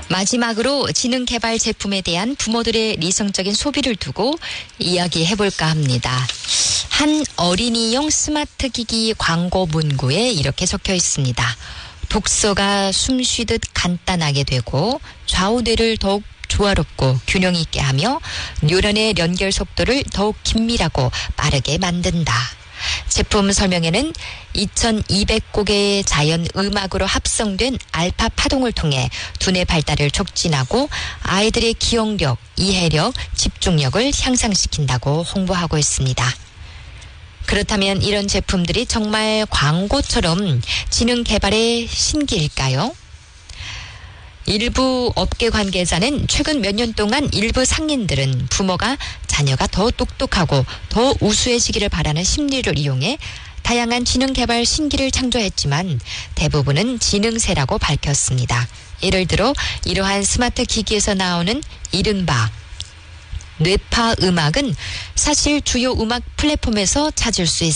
마지막으로 지능 개발 제품에 대한 부모들의 리성적인 소비를 두고 이야기해볼까 합니다. 한 어린이용 스마트 기기 광고 문구에 이렇게 적혀 있습니다. 독서가 숨쉬듯 간단하게 되고 좌우뇌를 더욱 조화롭고 균형 있게 하며 뉴런의 연결 속도를 더욱 긴밀하고 빠르게 만든다. 제품 설명에는 2200곡의 자연 음악으로 합성된 알파 파동을 통해 두뇌 발달을 촉진하고 아이들의 기억력, 이해력, 집중력을 향상시킨다고 홍보하고 있습니다. 그렇다면 이런 제품들이 정말 광고처럼 지능 개발의 신기일까요? 일부 업계 관계자는 최근 몇 년 동안 일부 상인들은 부모가 자녀가 더 똑똑하고 더 우수해지기를 바라는 심리를 이용해 다양한 지능 개발 신기를 창조했지만 대부분은 지능세라고 밝혔습니다. 예를 들어 이러한 스마트 기기에서 나오는 이른바 뇌파 음악은 사실 주요 음악 플랫폼에서 찾을 수 있습니다.